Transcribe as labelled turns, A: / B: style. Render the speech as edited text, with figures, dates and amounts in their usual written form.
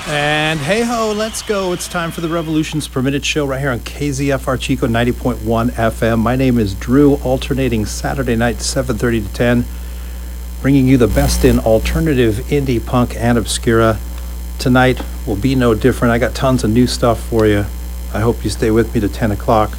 A: And hey ho, let's go. It's time for the Revolutions Per Minute show right here on KZFR Chico 90.1 FM. My name is Drew, alternating Saturday night 7:30 to 10, bringing you the best in alternative, indie, punk, and obscura. Tonight will be no different. I got tons of new stuff for you. I hope you stay with me to 10 o'clock.